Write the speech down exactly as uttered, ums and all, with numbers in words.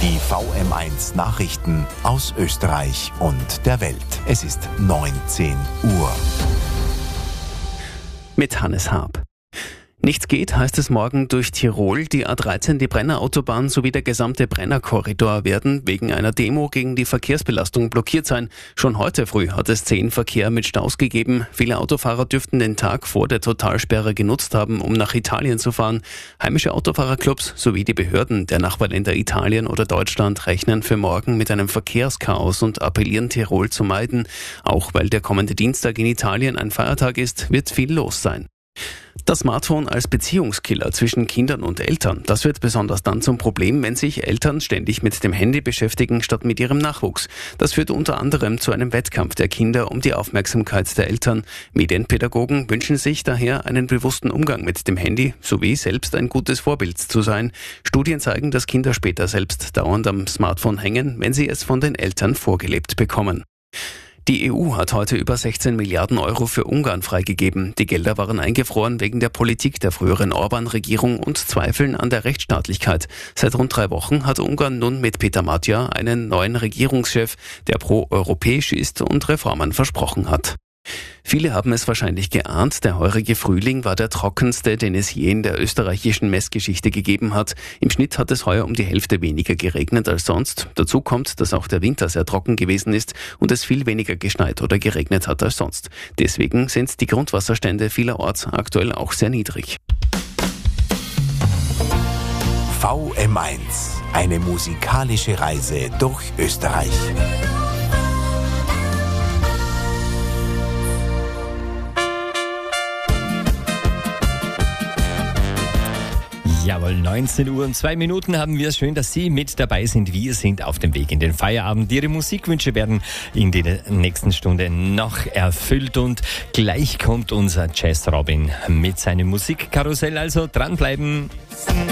Die V M eins Nachrichten aus Österreich und der Welt. Es ist neunzehn Uhr. Mit Hannes Haab. Nichts geht, heißt es morgen durch Tirol. Die A dreizehn, die Brenner Autobahn sowie der gesamte Brenner Korridor werden wegen einer Demo gegen die Verkehrsbelastung blockiert sein. Schon heute früh hat es zehn Verkehr mit Staus gegeben. Viele Autofahrer dürften den Tag vor der Totalsperre genutzt haben, um nach Italien zu fahren. Heimische Autofahrerclubs sowie die Behörden der Nachbarländer Italien oder Deutschland rechnen für morgen mit einem Verkehrschaos und appellieren, Tirol zu meiden. Auch weil der kommende Dienstag in Italien ein Feiertag ist, wird viel los sein. Das Smartphone als Beziehungskiller zwischen Kindern und Eltern, das wird besonders dann zum Problem, wenn sich Eltern ständig mit dem Handy beschäftigen, statt mit ihrem Nachwuchs. Das führt unter anderem zu einem Wettkampf der Kinder um die Aufmerksamkeit der Eltern. Medienpädagogen wünschen sich daher einen bewussten Umgang mit dem Handy, sowie selbst ein gutes Vorbild zu sein. Studien zeigen, dass Kinder später selbst dauernd am Smartphone hängen, wenn sie es von den Eltern vorgelebt bekommen. Die E U hat heute über sechzehn Milliarden Euro für Ungarn freigegeben. Die Gelder waren eingefroren wegen der Politik der früheren Orban-Regierung und Zweifeln an der Rechtsstaatlichkeit. Seit rund drei Wochen hat Ungarn nun mit Peter Matya einen neuen Regierungschef, der pro-europäisch ist und Reformen versprochen hat. Viele haben es wahrscheinlich geahnt, der heurige Frühling war der trockenste, den es je in der österreichischen Messgeschichte gegeben hat. Im Schnitt hat es heuer um die Hälfte weniger geregnet als sonst. Dazu kommt, dass auch der Winter sehr trocken gewesen ist und es viel weniger geschneit oder geregnet hat als sonst. Deswegen sind die Grundwasserstände vielerorts aktuell auch sehr niedrig. V M eins, eine musikalische Reise durch Österreich. Jawohl, neunzehn Uhr und zwei Minuten haben wir. Schön, dass Sie mit dabei sind. Wir sind auf dem Weg in den Feierabend. Ihre Musikwünsche werden in der nächsten Stunde noch erfüllt und gleich kommt unser Jazz Robin mit seinem Musikkarussell. Also dranbleiben.